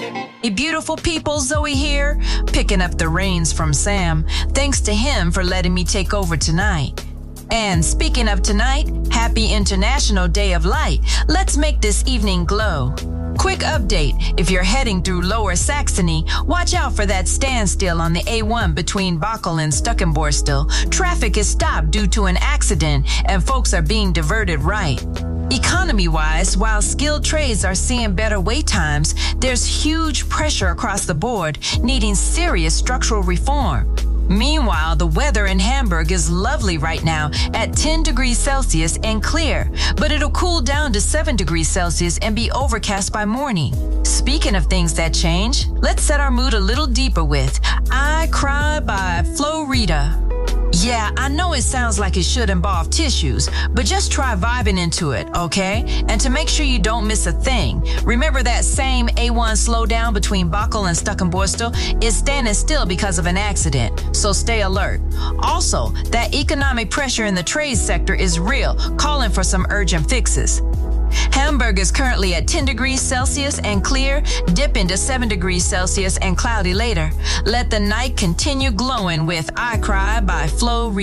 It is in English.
Hey, beautiful people, Zoe here, picking up the reins from Sam. Thanks to him for letting me take over tonight. And speaking of tonight, happy International Day of Light. Let's make this evening glow. Quick update, if you're heading through Lower Saxony, watch out for that standstill on the A1 between Bokel and Stuckenborstel. Traffic is stopped due to an accident and folks are being diverted right. Economy-wise, while skilled trades are seeing better wait times, there's huge pressure across the board, needing serious structural reform. Meanwhile, the weather in Hamburg is lovely right now at 10 degrees Celsius and clear, but it'll cool down to 7 degrees Celsius and be overcast by morning. Speaking of things that change, let's set our mood a little deeper with I Cry by Flo Rida. Yeah, I know it sounds like it should involve tissues, but just try vibing into it, okay? And to make sure you don't miss a thing, remember that same A1 slowdown between Bokel and Stuckenborstel is standing still because of an accident, so stay alert. Also, that economic pressure in the trade sector is real, calling for some urgent fixes. Hamburg is currently at 10 degrees Celsius and clear, dipping to 7 degrees Celsius and cloudy later. Let the night continue glowing with I Cry by Flo Rida.